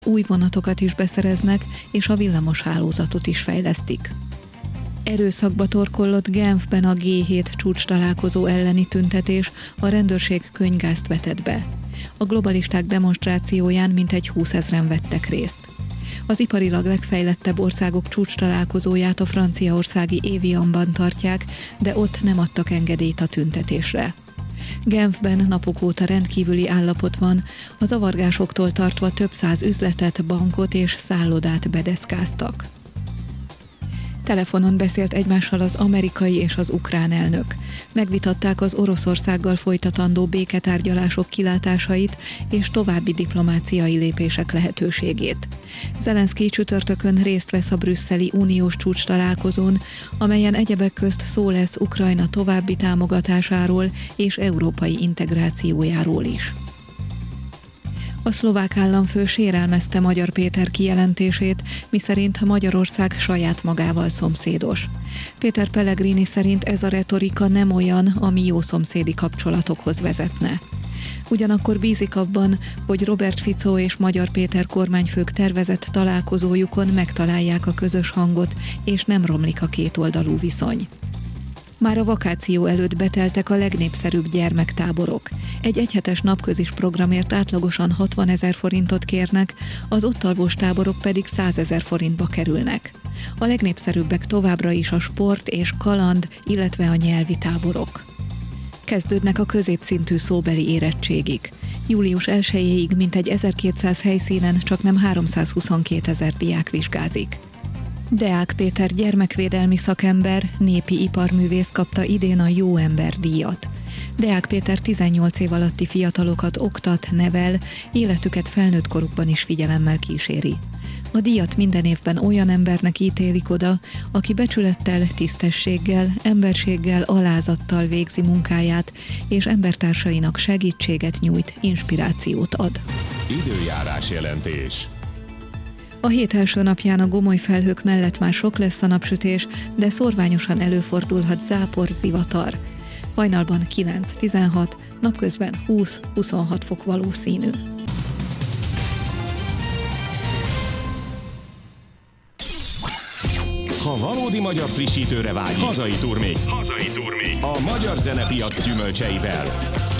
Új vonatokat is beszereznek, és a villamos hálózatot is fejlesztik. Erőszakba torkollott Genfben a G7 csúcstalálkozó elleni tüntetés, a rendőrség könyvgázt vetett be. A globalisták demonstrációján mintegy 20 000-en vettek részt. Az iparilag legfejlettebb országok csúcstalálkozóját a franciaországi Évianban tartják, de ott nem adtak engedélyt a tüntetésre. Genfben napok óta rendkívüli állapot van, a zavargásoktól tartva több száz üzletet, bankot és szállodát bedeszkáztak. Telefonon beszélt egymással az amerikai és az ukrán elnök. Megvitatták az Oroszországgal folytatandó béketárgyalások kilátásait és további diplomáciai lépések lehetőségét. Zelenszky csütörtökön részt vesz a brüsszeli uniós csúcstalálkozón, amelyen egyebek közt szó lesz Ukrajna további támogatásáról és európai integrációjáról is. A szlovák államfő sérelmezte Magyar Péter kijelentését, miszerint Magyarország saját magával szomszédos. Péter Pellegrini szerint ez a retorika nem olyan, ami jó szomszédi kapcsolatokhoz vezetne. Ugyanakkor bízik abban, hogy Robert Fico és Magyar Péter kormányfők tervezett találkozójukon megtalálják a közös hangot, és nem romlik a kétoldalú viszony. Már a vakáció előtt beteltek a legnépszerűbb gyermektáborok. Egy egyhetes napközis programért átlagosan 60 000 forintot kérnek, az ott alvós táborok pedig 100 000 forintba kerülnek. A legnépszerűbbek továbbra is a sport és kaland, illetve a nyelvi táborok. Kezdődnek a középszintű szóbeli érettségik. Július 1-ig mintegy 1200 helyszínen csaknem 322 000 diák vizsgázik. Deák Péter gyermekvédelmi szakember, népi iparművész kapta idén a Jó Ember díjat. Deák Péter 18 év alatti fiatalokat oktat, nevel, életüket felnőtt korukban is figyelemmel kíséri. A díjat minden évben olyan embernek ítélik oda, aki becsülettel, tisztességgel, emberséggel, alázattal végzi munkáját, és embertársainak segítséget nyújt, inspirációt ad. Időjárás jelentés. A hét első napján a gomoly felhők mellett már sok lesz a napsütés, de szórványosan előfordulhat zápor, zivatar. Hajnalban 9-16, napközben 20-26 fok valószínű. Ha valódi magyar frissítőre vágysz, hazai turmix. A magyar zenepiac gyümölcseivel.